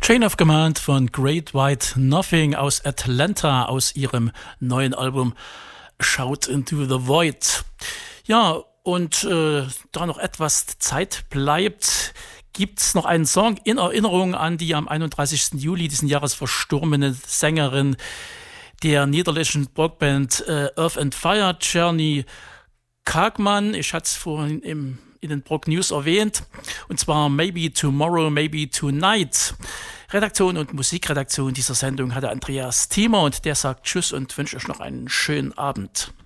Chain of Command von Great White Nothing aus Atlanta, aus ihrem neuen Album Shout into the Void. Ja, und da noch etwas Zeit bleibt, gibt es noch einen Song in Erinnerung an die am 31. Juli diesen Jahres verstorbene Sängerin der niederländischen Rockband Earth and Fire, Czerny Kaagman. Ich hatte es vorhin in den Prog News erwähnt, und zwar Maybe Tomorrow, Maybe Tonight. Redaktion und Musikredaktion dieser Sendung hatte Andreas Thiemer, und der sagt Tschüss und wünscht euch noch einen schönen Abend.